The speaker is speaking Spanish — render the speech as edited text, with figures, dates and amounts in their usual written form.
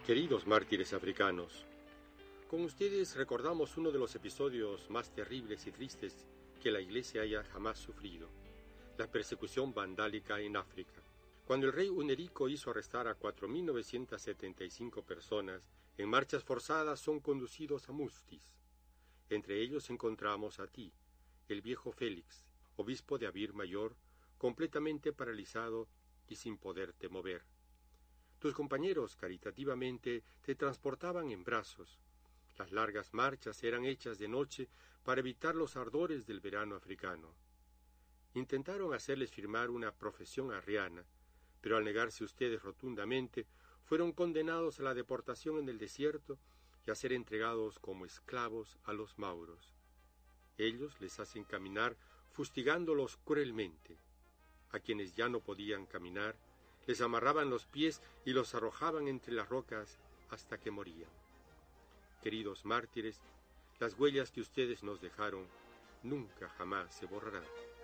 Queridos mártires africanos, con ustedes recordamos uno de los episodios más terribles y tristes que la Iglesia haya jamás sufrido, la persecución vandálica en África. Cuando el rey Hunerico hizo arrestar a 4.975 personas, en marchas forzadas son conducidos a Mustis. Entre ellos encontramos a ti, el viejo Félix, obispo de Abir Mayor, completamente paralizado y sin poderte mover. Tus compañeros caritativamente te transportaban en brazos. Las largas marchas eran hechas de noche para evitar los ardores del verano africano. Intentaron hacerles firmar una profesión arriana, pero al negarse ustedes rotundamente, fueron condenados a la deportación en el desierto y a ser entregados como esclavos a los mauros. Ellos les hacen caminar fustigándolos cruelmente. A quienes ya no podían caminar, les amarraban los pies y los arrojaban entre las rocas hasta que morían. Queridos mártires, las huellas que ustedes nos dejaron nunca jamás se borrarán.